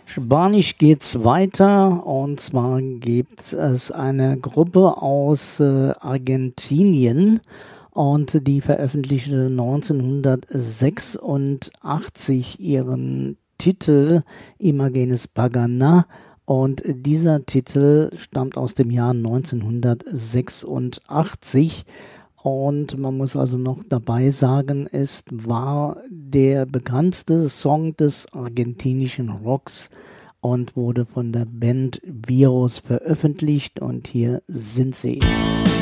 Spanisch geht's weiter, und zwar gibt es eine Gruppe aus Argentinien, und die veröffentlichte 1986 ihren Titel Imágenes Paganas, und dieser Titel stammt aus dem Jahr 1986. Und man muss also noch dabei sagen, es war der bekannteste Song des argentinischen Rocks und wurde von der Band Virus veröffentlicht. Und hier sind sie.